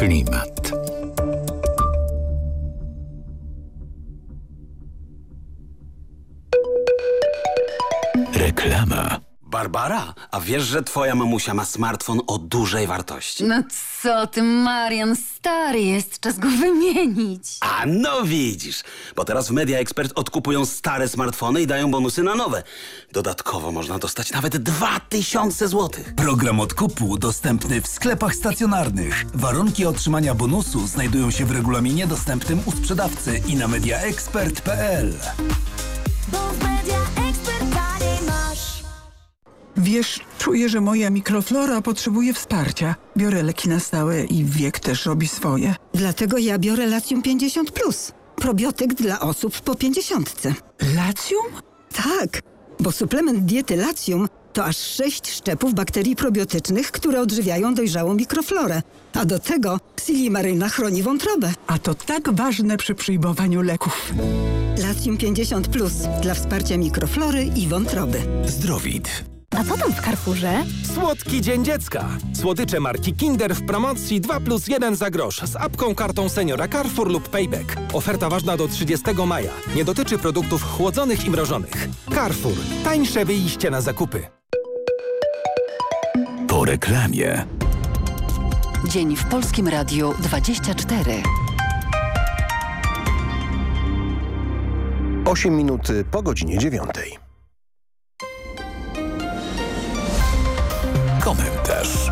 Klimat. Reklama. Barbara, a wiesz, że twoja mamusia ma smartfon o dużej wartości? No co ty, Marian, stary jest, czas go wymienić. A no widzisz, bo teraz w Media Expert odkupują stare smartfony i dają bonusy na nowe. Dodatkowo można dostać nawet 2000 zł. Program odkupu dostępny w sklepach stacjonarnych. Warunki otrzymania bonusu znajdują się w regulaminie dostępnym u sprzedawcy i na mediaexpert.pl. Wiesz, czuję, że moja mikroflora potrzebuje wsparcia. Biorę leki na stałe i wiek też robi swoje. Dlatego ja biorę Latium 50+. Probiotyk dla osób po 50. Latium? Tak, bo suplement diety Latium to aż 6 szczepów bakterii probiotycznych, które odżywiają dojrzałą mikroflorę. A do tego Silimaryna chroni wątrobę. A to tak ważne przy przyjmowaniu leków. Latium 50+ dla wsparcia mikroflory i wątroby. Zdrowit. A co tam w Carrefourze? Słodki Dzień Dziecka. Słodycze marki Kinder w promocji 2+1 za grosz z apką, kartą seniora Carrefour lub Payback. Oferta ważna do 30 maja. Nie dotyczy produktów chłodzonych i mrożonych. Carrefour. Tańsze wyjście na zakupy. Po reklamie. Dzień w Polskim Radiu 24. 8 minut po godzinie 9. Komentarz.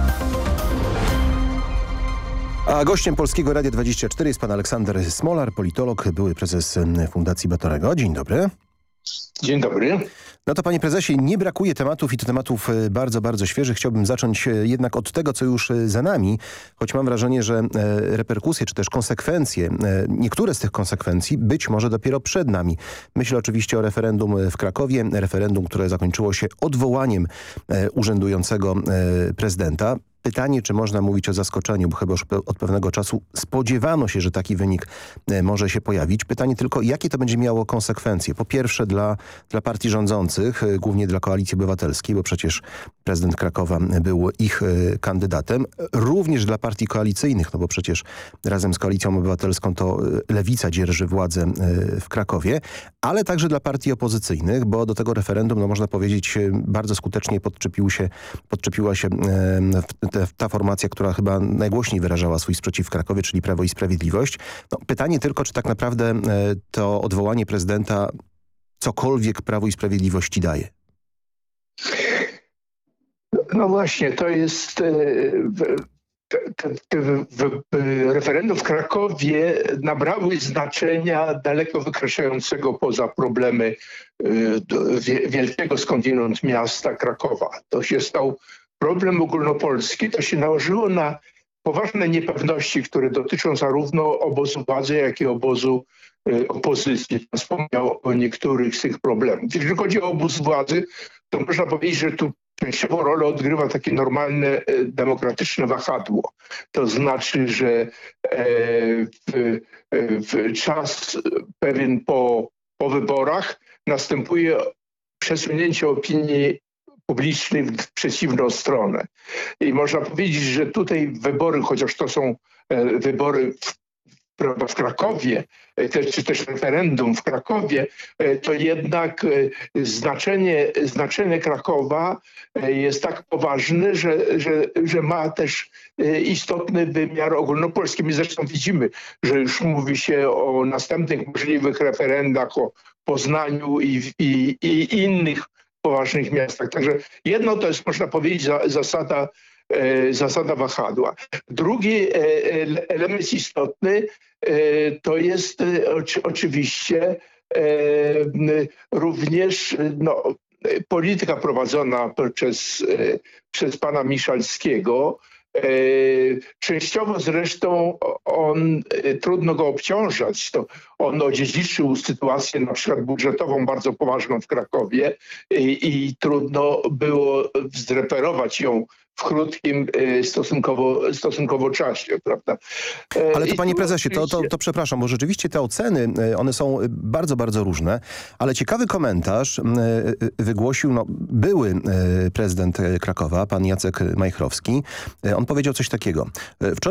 A gościem Polskiego Radia 24 jest pan Aleksander Smolar, politolog, były prezes Fundacji Batorego. Dzień dobry. Dzień dobry. No to panie prezesie, nie brakuje tematów i to tematów bardzo, bardzo świeżych. Chciałbym zacząć jednak od tego, co już za nami, choć mam wrażenie, że reperkusje czy też konsekwencje, niektóre z tych konsekwencji być może dopiero przed nami. Myślę oczywiście o referendum w Krakowie, referendum, które zakończyło się odwołaniem urzędującego prezydenta. Pytanie, czy można mówić o zaskoczeniu, bo chyba już od pewnego czasu spodziewano się, że taki wynik może się pojawić. Pytanie tylko, jakie to będzie miało konsekwencje? Po pierwsze dla partii rządzących, głównie dla Koalicji Obywatelskiej, bo przecież prezydent Krakowa był ich kandydatem. Również dla partii koalicyjnych, no bo przecież razem z Koalicją Obywatelską to Lewica dzierży władzę w Krakowie, ale także dla partii opozycyjnych, bo do tego referendum, no można powiedzieć, bardzo skutecznie podczepiła się ta formacja, która chyba najgłośniej wyrażała swój sprzeciw w Krakowie, czyli Prawo i Sprawiedliwość. No, pytanie tylko, czy tak naprawdę to odwołanie prezydenta cokolwiek Prawu i Sprawiedliwości daje? No właśnie, to jest... Referendum w Krakowie nabrały znaczenia daleko wykraczającego poza problemy wielkiego skądinąd miasta Krakowa. To się stał problem ogólnopolski, to się nałożyło na poważne niepewności, które dotyczą zarówno obozu władzy, jak i obozu opozycji. Pan wspomniał o niektórych z tych problemów. Jeżeli chodzi o obóz władzy, to można powiedzieć, że tu częściową rolę odgrywa takie normalne, demokratyczne wahadło. To znaczy, że w czas pewien po wyborach następuje przesunięcie opinii publicznej w przeciwną stronę. I można powiedzieć, że tutaj wybory, chociaż to są wybory w Krakowie, czy też referendum w Krakowie, to jednak znaczenie Krakowa jest tak poważne, że ma też istotny wymiar ogólnopolski. My zresztą widzimy, że już mówi się o następnych możliwych referendach, o Poznaniu i innych poważnych miastach. Także jedno to jest, można powiedzieć, zasada wahadła. Drugi element istotny to jest oczywiście również polityka prowadzona przez pana Miszalskiego. Częściowo zresztą trudno go obciążać. To on odziedziczył sytuację na przykład budżetową bardzo poważną w Krakowie i trudno było zreperować ją w krótkim stosunkowo czasie, prawda? Ale to panie prezesie, to przepraszam, bo rzeczywiście te oceny, one są bardzo, bardzo różne, ale ciekawy komentarz wygłosił były prezydent Krakowa, pan Jacek Majchrowski. On powiedział coś takiego. Wczoraj